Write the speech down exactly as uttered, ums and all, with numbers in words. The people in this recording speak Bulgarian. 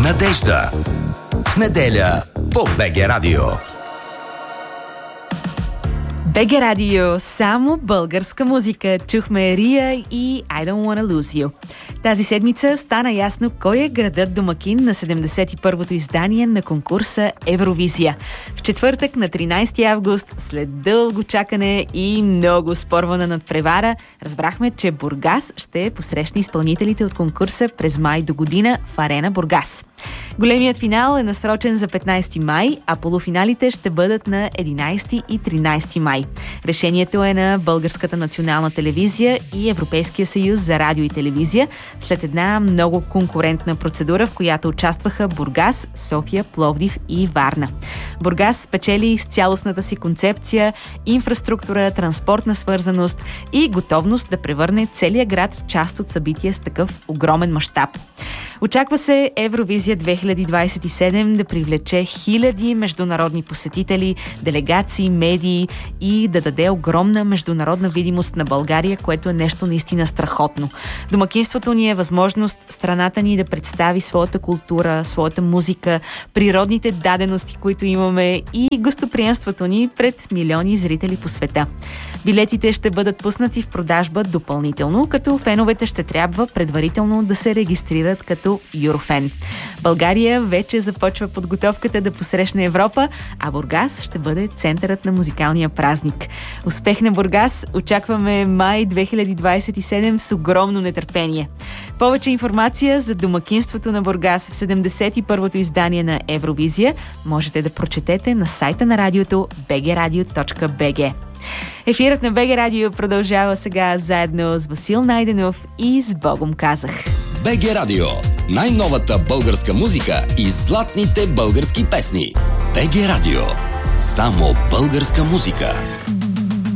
Надежда. В неделя по БГ Радио. БГ Радио, само българска музика. Чухме Рия и I Don't Wanna Lose You. Тази седмица стана ясно кой е градът домакин на седемдесет и първото издание на конкурса Евровизия. В четвъртък на тринайсети август, след дълго чакане и много спорвана надпревара, разбрахме, че Бургас ще посрещне изпълнителите от конкурса през май до година в Арена Бургас. Големият финал е насрочен за петнайсети май, а полуфиналите ще бъдат на единайсети и тринайсети май. Решението е на Българската национална телевизия и Европейския съюз за радио и телевизия след една много конкурентна процедура, в която участваха Бургас, София, Пловдив и Варна. Бургас спечели с цялостната си концепция, инфраструктура, транспортна свързаност и готовност да превърне целия град в част от събитие с такъв огромен мащаб. Очаква се Евровизия две хиляди двайсет и седем да привлече хиляди международни посетители, делегации, медии и да даде огромна международна видимост на България, което е нещо наистина страхотно. Домакинството ни е възможност страната ни да представи своята култура, своята музика, природните дадености, които имаме и гостоприемството ни пред милиони зрители по света. Билетите ще бъдат пуснати в продажба допълнително, като феновете ще трябва предварително да се регистрират като Юрофен. България вече започва подготовката да посрещне Европа, а Бургас ще бъде центърът на музикалния празник. Успех на Бургас! Очакваме май две хиляди двайсет и седем с огромно нетърпение. Повече информация за домакинството на Бургас в седемдесет и първото издание на Евровизия можете да прочетете на сайта на радиото би джи радио точка би джи. Ефирът на БГ Радио продължава сега заедно с Васил Найденов и с Богом казах. БГ Радио. Най-новата българска музика и златните български песни. БГ Радио. Само българска музика.